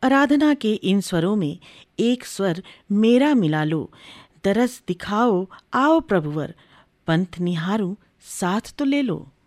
आराधना के इन स्वरों में एक स्वर मेरा मिला लो, दरस दिखाओ आओ प्रभुवर, पंथ निहारूं साथ तो ले लो।